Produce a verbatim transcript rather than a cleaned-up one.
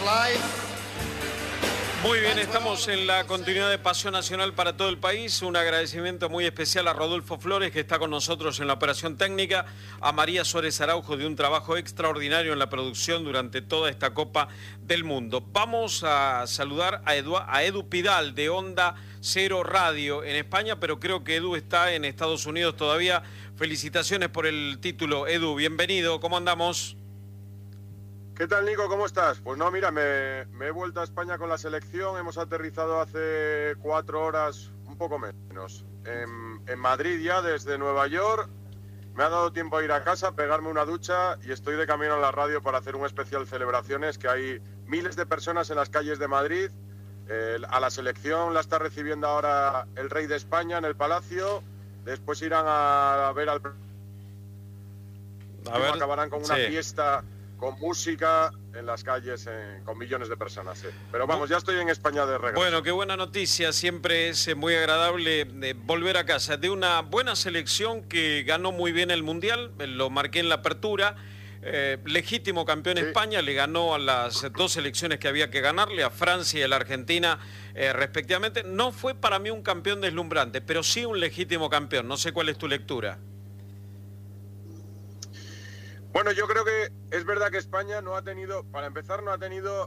Muy bien, estamos en la continuidad de Paseo Nacional para todo el país. Un agradecimiento muy especial a Rodolfo Flores, que está con nosotros en la operación técnica, a María Suárez Araujo, de un trabajo extraordinario en la producción durante toda esta Copa del Mundo. Vamos a saludar a Edu, a Edu Pidal, de Onda Cero Radio en España, pero creo que Edu está en Estados Unidos todavía. Felicitaciones por el título, Edu, bienvenido, ¿cómo andamos? ¿Qué tal, Nico? ¿Cómo estás? Pues no, mira, me, me he vuelto a España con la selección. Hemos aterrizado hace cuatro horas, un poco menos, en, en Madrid ya, desde Nueva York. Me ha dado tiempo a ir a casa, pegarme una ducha y estoy de camino a la radio para hacer un especial celebraciones, que hay miles de personas en las calles de Madrid. Eh, a la selección la está recibiendo ahora el rey de España en el Palacio. Después irán a ver al... A ver, acabarán con una sí. fiesta... con música en las calles, eh, con millones de personas. Eh. Pero vamos, ya estoy en España de regreso. Bueno, qué buena noticia. Siempre es muy agradable eh, volver a casa de una buena selección que ganó muy bien el Mundial. Lo marqué en la apertura. Eh, legítimo campeón sí. España, le ganó a las dos selecciones que había que ganarle, a Francia y a la Argentina, eh, respectivamente. No fue para mí un campeón deslumbrante, pero sí un legítimo campeón. No sé cuál es tu lectura. Bueno, yo creo que es verdad que España no ha tenido, para empezar, no ha tenido